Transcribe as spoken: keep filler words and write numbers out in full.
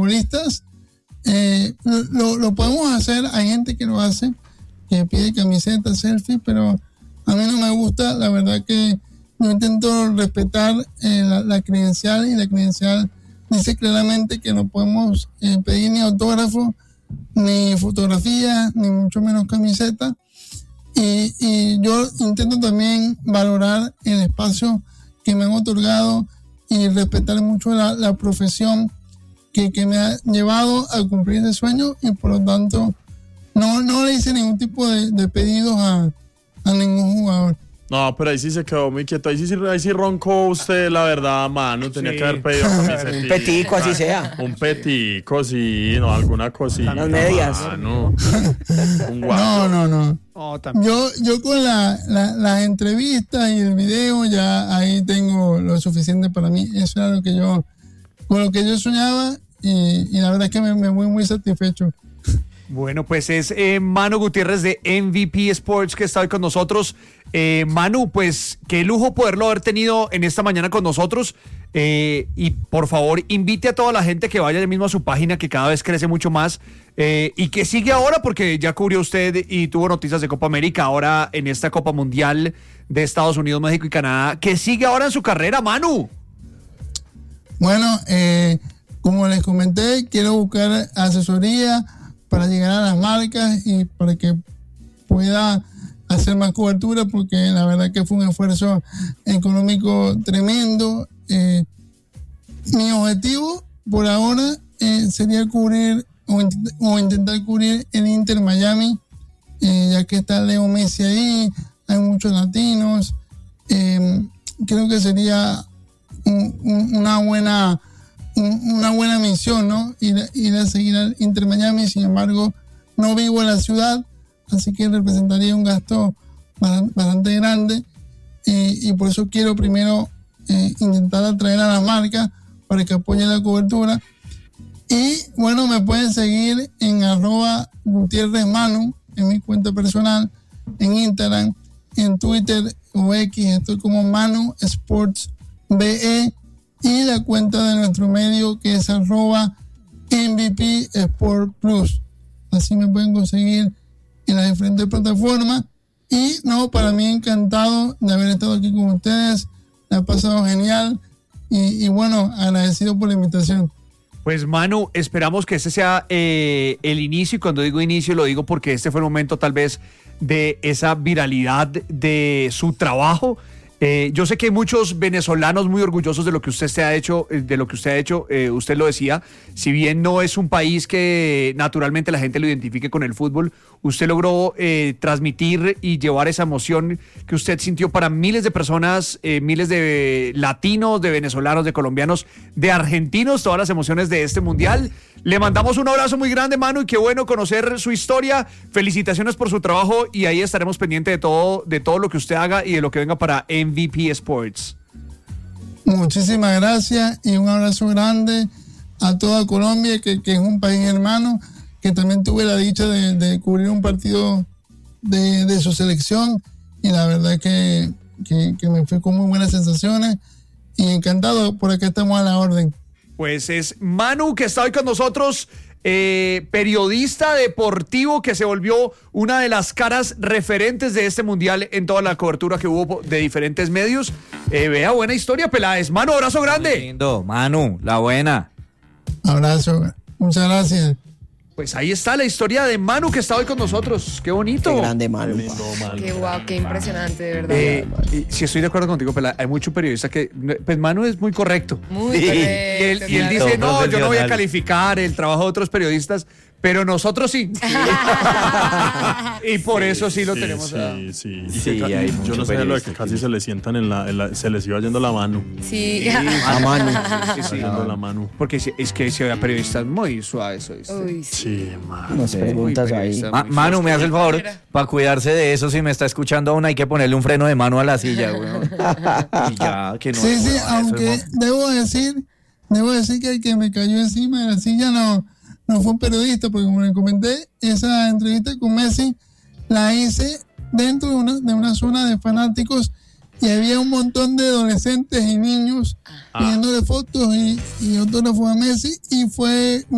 futbolistas, eh, lo, lo podemos hacer. Hay gente que lo hace, que pide camiseta, selfie, pero a mí no me gusta. La verdad que yo intento respetar eh, la, la credencial, y la credencial dice claramente que no podemos eh, pedir ni autógrafo, ni fotografías, ni mucho menos camiseta. Y, y yo intento también valorar el espacio que me han otorgado y respetar mucho la, la profesión que, que me ha llevado a cumplir ese sueño, y por lo tanto no, no le hice ningún tipo de, de pedidos a, a ningún jugador. No, pero ahí sí se quedó muy quieto. Ahí sí, ahí sí roncó usted, la verdad, mano. Tenía sí. que haber pedido camiseta. Un petico, así sea. Un petico, sí, no, alguna cosita. Las medias. Mano. Un guapo. No, no, no. Oh, yo, yo con la, la, las entrevistas y el video, ya ahí tengo lo suficiente para mí. Eso era lo que yo, con lo que yo soñaba, y, y la verdad es que me, me voy muy satisfecho. Bueno, pues es eh, Manu Gutiérrez de M V P Sports que está hoy con nosotros. Eh, Manu, pues qué lujo poderlo haber tenido en esta mañana con nosotros. Eh, y por favor, invite a toda la gente que vaya mismo a su página, que cada vez crece mucho más. Eh, y que sigue ahora, porque ya cubrió usted y tuvo noticias de Copa América, ahora en esta Copa Mundial de Estados Unidos, México y Canadá. ¿Qué sigue ahora en su carrera, Manu? Bueno, eh, como les comenté, quiero buscar asesoría para llegar a las marcas y para que pueda hacer más cobertura, porque la verdad que fue un esfuerzo económico tremendo. Eh, mi objetivo por ahora eh, sería cubrir o, int- o intentar cubrir el Inter Miami, eh, ya que está Leo Messi ahí, hay muchos latinos. Eh, creo que sería un, un, una buena una buena misión, ¿no? Ir, ir a seguir al Inter Miami. Sin embargo, no vivo en la ciudad, así que representaría un gasto bastante grande, y, y por eso quiero primero eh, intentar atraer a las marcas para que apoyen la cobertura. Y bueno, me pueden seguir en arroba Gutiérrez Manu, en mi cuenta personal, en Instagram, en Twitter o X, estoy como Manu Sports B E, y la cuenta de nuestro medio, que es arroba M V P Sport Plus. Así me pueden conseguir en las diferentes plataformas. Y no, para mí encantado de haber estado aquí con ustedes. Me ha pasado genial. Y, y bueno, agradecido por la invitación. Pues Manu, esperamos que este sea eh, el inicio, y cuando digo inicio lo digo porque este fue el momento tal vez de esa viralidad de su trabajo. Eh, yo sé que hay muchos venezolanos muy orgullosos de lo que usted se ha hecho, de lo que usted ha hecho. Eh, usted lo decía, si bien no es un país que naturalmente la gente lo identifique con el fútbol, usted logró eh, transmitir y llevar esa emoción que usted sintió para miles de personas, eh, miles de latinos, de venezolanos, de colombianos, de argentinos, todas las emociones de este mundial. Le mandamos un abrazo muy grande, Manu, y qué bueno conocer su historia. Felicitaciones por su trabajo, y ahí estaremos pendientes de todo, de todo lo que usted haga y de lo que venga para M V P Sports. Muchísimas gracias y un abrazo grande a toda Colombia, que, que es un país hermano, que también tuve la dicha de, de cubrir un partido de, de su selección, y la verdad que, que, que me fui con muy buenas sensaciones, y encantado. Por acá estamos a la orden. Pues es Manu, que está hoy con nosotros, eh, periodista deportivo que se volvió una de las caras referentes de este mundial en toda la cobertura que hubo de diferentes medios. Eh, vea, buena historia, Peláez. Manu, abrazo grande. Muy lindo, Manu, la buena. Abrazo, muchas gracias. Pues ahí está la historia de Manu, que está hoy con nosotros. Qué bonito. Qué grande Manu. Qué lindo, Manu. Qué guau, qué impresionante, de verdad. Eh, sí, estoy de acuerdo contigo, Pela. Hay muchos periodistas que... Pues Manu es muy correcto. Muy Sí. correcto. Y él, y él claro. dice, no, yo no voy a Profesional. calificar el trabajo de otros periodistas, pero nosotros sí. Y por eso sí lo Sí, tenemos. a- Sí, sí. Y Sí, que ca- hay yo mucho no sabía lo de que periodista casi que- se le sientan en la, en la- se les iba yendo la mano. Sí. A Manu. Sí, sí, Yendo la mano. Porque sí, es que se ve a periodistas muy suaves. ¿oíste? Uy, sí. Sí, mano. Unas preguntas ahí. periodista. Ma- Manu, me hace el favor, para cuidarse de eso, si me está escuchando aún, hay que ponerle un freno de mano a la silla, weón. Y ya, que no. Sí, sí, weón, eso aunque es mo- debo decir, debo decir que el que me cayó encima de la silla no, no fue un periodista, porque como le comenté, esa entrevista con Messi la hice dentro de una, de una zona de fanáticos, y había un montón de adolescentes y niños pidiéndole fotos y, y autógrafos a Messi, y fue